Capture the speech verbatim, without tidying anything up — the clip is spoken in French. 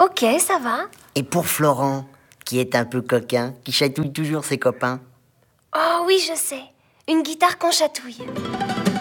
Ok, ça va. Et pour Florent, qui est un peu coquin, qui chatouille toujours ses copains? Oh oui, je sais. Une guitare qu'on chatouille.